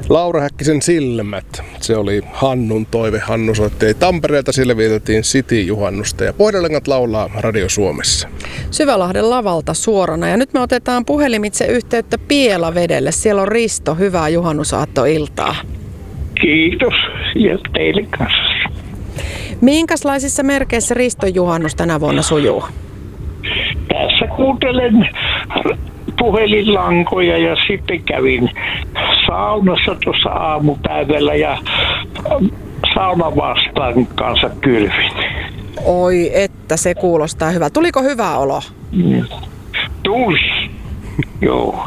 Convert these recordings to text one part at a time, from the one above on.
Laura Häkkisen Silmät. Se oli Hannun toive. Hannu soitti Tampereelta, sille vietettiin City-juhannusta ja Pohjolangat laulaa Radio Suomessa. Syvälahden lavalta suorana ja nyt me otetaan puhelimitse yhteyttä Pielavedelle. Siellä on Risto, hyvää juhannusaattoiltaa. Kiitos ja teille kanssa. Minkälaisissa merkeissä Riston juhannus tänä vuonna sujuu? Tässä kuuntelen puhelinlankoja ja sitten kävin saunassa tuossa aamupäivällä ja saunavastaan kanssa kylvin. Oi, että se kuulostaa hyvä. Tuliko hyvä olo? Tuli, joo.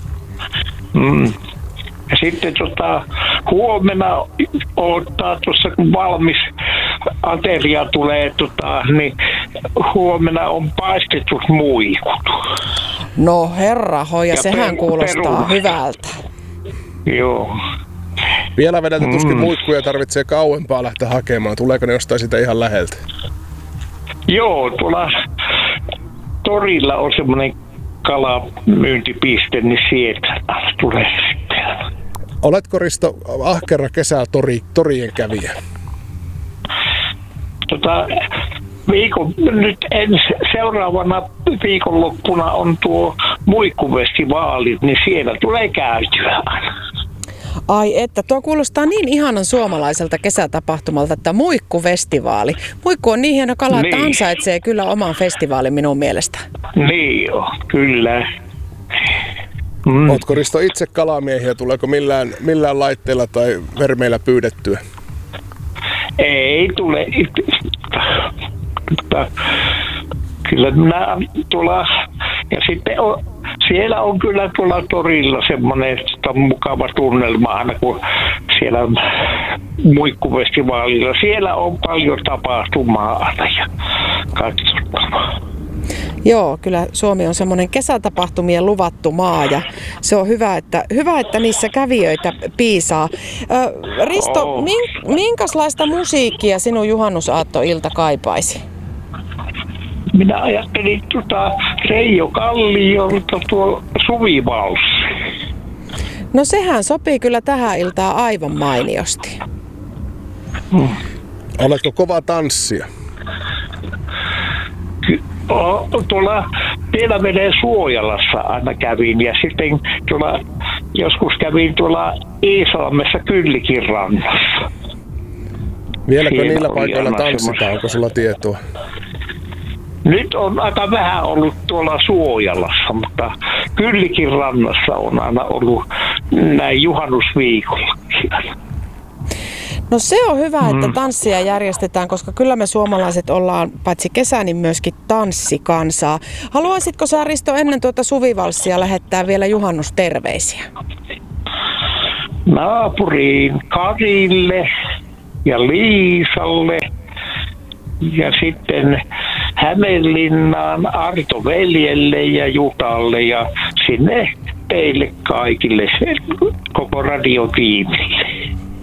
Ja sitten huomenna odottaa tuossa kun valmis ateria tulee, niin huomenna on paistetut muikut. No herra hoja, sehän kuulostaa hyvältä. Joo. Vielä vedeltä tuskin muikkuja tarvitsee kauempaa lähteä hakemaan. Tuleeko ne jostain sitä ihan läheltä? Joo, tuolla torilla on semmoinen kalamyyntipiste, niin sieltä tulee sitten. Oletko Risto ahkera kesällä torien kävijä? Nyt seuraavana viikonloppuna on tuo muikkufestivaali, niin siellä tulee käytyä aina. Ai että, tuo kuulostaa niin ihanan suomalaiselta kesätapahtumalta, että muikkufestivaali. Muikku on niin hieno kala, että ansaitsee kyllä oman festivaalin minun mielestä. Niin joo, kyllä. Ootko Risto itse kalamiehiä? Tuleeko millään laitteella tai vermeillä pyydettyä? Ei tule. Kyllä minä tuolla, ja sitten siellä on kyllä tuolla torilla semmoinen mukava tunnelma aina, kun siellä on muikkufestivaalilla. Siellä on paljon tapahtumaa aina ja katsottavaa. Joo, kyllä Suomi on semmoinen kesätapahtumien luvattu maa ja se on hyvä, että niissä kävijöitä piisaa. Risto, minkälaista musiikkia sinun juhannusaattoilta kaipaisi? Minä ajattelin Reijo Kalliolta tuo Suvivalssi. No sehän sopii kyllä tähän iltaan aivan mainiosti. Oletko kova tanssia? Tuolla Pielaveden Suojalassa aina kävin ja sitten joskus kävin tuolla Iisalmessa Kyllikin rannassa. Vieläkö niillä paikoilla tanssitaan? Onko sulla tietoa? Nyt on aika vähän ollut tuolla Suojalassa, mutta Kyllikin rannassa on aina ollut näin juhannusviikollakin. No se on hyvä, että tanssia järjestetään, koska kyllä me suomalaiset ollaan paitsi kesä, niin myöskin tanssikansaa. Haluaisitko sä, Risto, ennen tuota Suvivalssia lähettää vielä juhannusterveisiä? Naapuriin Karille ja Liisalle ja sitten Hämeenlinnaan Arto veljelle ja Jutalle ja sinne teille kaikille, koko radiotiimille.